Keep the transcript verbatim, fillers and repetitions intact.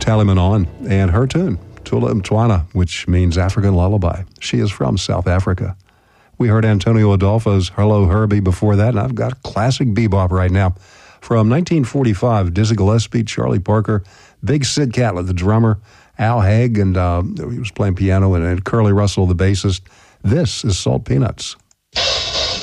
Kylie Minogue and her tune, Tula Mtwana, which means African lullaby. She is from South Africa. We heard Antonio Adolfo's Hello Herbie before that, and I've got classic bebop right now. From nineteen forty-five, Dizzy Gillespie, Charlie Parker, Big Sid Catlett, the drummer, Al Haig, and uh, he was playing piano, and, and Curly Russell, the bassist. This is Salt Peanuts.